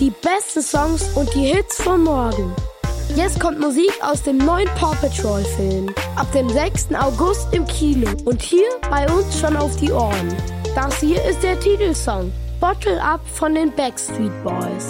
Die besten Songs und die Hits von morgen. Jetzt kommt Musik aus dem neuen Paw Patrol Film. Ab dem 6. August im Kino und hier bei uns schon auf die Ohren. Das hier ist der Titelsong Bottle Up von den Backstreet Boys.